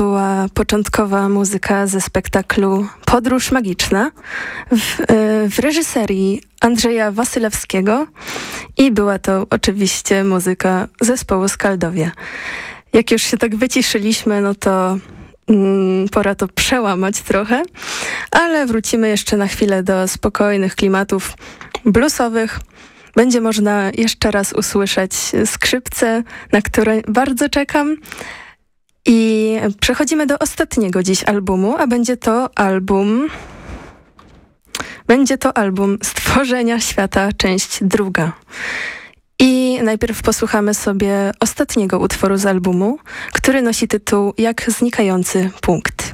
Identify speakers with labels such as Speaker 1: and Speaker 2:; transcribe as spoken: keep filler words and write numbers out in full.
Speaker 1: była początkowa muzyka ze spektaklu Podróż Magiczna w, w reżyserii Andrzeja Wasylewskiego i była to oczywiście muzyka zespołu Skaldowie. Jak już się tak wyciszyliśmy, no to mm, pora to przełamać trochę, ale wrócimy jeszcze na chwilę do spokojnych klimatów bluesowych. Będzie można jeszcze raz usłyszeć skrzypce, na które bardzo czekam. I przechodzimy do ostatniego dziś albumu, a będzie to album... Będzie to album Stworzenia Świata, część druga. I najpierw posłuchamy sobie ostatniego utworu z albumu, który nosi tytuł Jak znikający punkt.